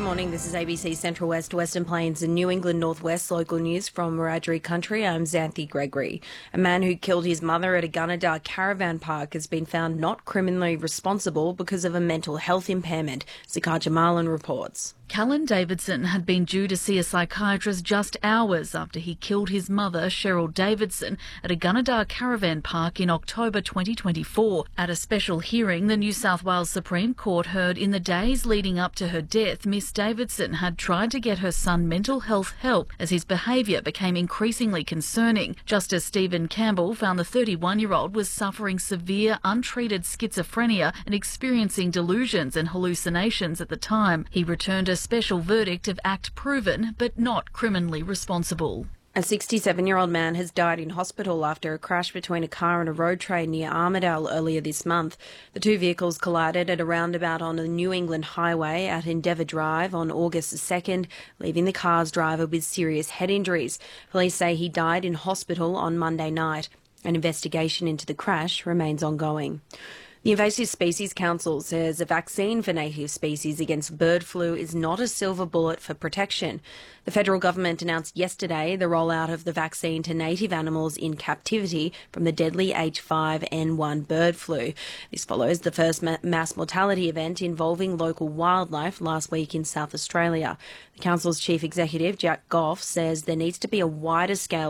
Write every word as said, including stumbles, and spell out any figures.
morning. This is A B C Central West, Western Plains and New England Northwest local news from Wiradjuri Country. I'm Xanthi Gregory. A man who killed his mother at a Gunnedah caravan park has been found not criminally responsible because of a mental health impairment. Zakar Jamalan reports. Callan Davidson had been due to see a psychiatrist just hours after he killed his mother, Cheryl Davidson, at a Gunnedah caravan park in October twenty twenty-four. At a special hearing, the New South Wales Supreme Court heard in the days leading up to her death, Miss Davidson had tried to get her son mental health help as his behaviour became increasingly concerning. Justice Stephen Campbell found the thirty-one-year-old was suffering severe untreated schizophrenia and experiencing delusions and hallucinations at the time. He returned a special verdict of act proven but not criminally responsible. A sixty-seven-year-old man has died in hospital after a crash between a car and a road train near Armidale earlier this month. The two vehicles collided at a roundabout on the New England Highway at Endeavour Drive on August the second, leaving the car's driver with serious head injuries. Police say he died in hospital on Monday night. An investigation into the crash remains ongoing. The Invasive Species Council says a vaccine for native species against bird flu is not a silver bullet for protection. The federal government announced yesterday the rollout of the vaccine to native animals in captivity from the deadly H five N one bird flu. This follows the first ma- mass mortality event involving local wildlife last week in South Australia. The council's chief executive, Jack Goff, says there needs to be a wider scale